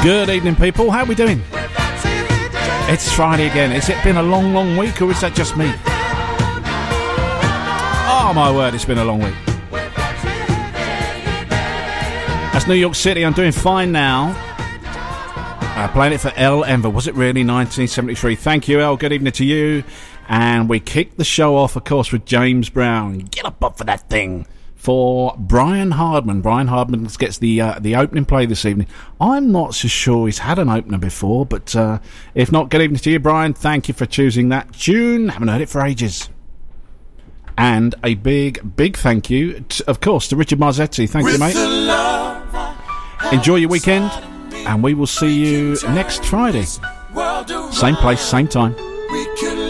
Good evening, people. How are we doing? It's Friday again. Has it been a long, long week, or is that just me? Oh, my word, it's been a long week. That's New York City. I'm doing fine now. Playing it for El Enver. Was it really 1973? Thank you, El. Good evening to you. And we kicked the show off, of course, with James Brown. Get up for that thing. For Brian Hardman. Brian Hardman gets the opening play this evening. I'm not so sure he's had an opener before, but if not, good evening to you, Brian. Thank you for choosing that tune. Haven't heard it for ages. And a big, big thank you, of course, to Richard Marzetti. Thank you, mate. Enjoy your weekend, and we will see you next Friday. Same place, same time.